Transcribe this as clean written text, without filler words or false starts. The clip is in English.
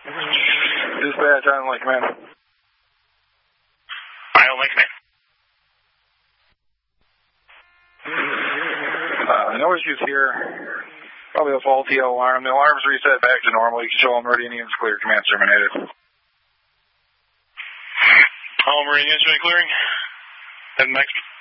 Dispatch, Island Lake Command. Island Lake Command. No issues here. Probably a faulty alarm. The alarm's reset back to normal. You can show them Meridian units clear. Command terminated. All Meridian units clearing. And next.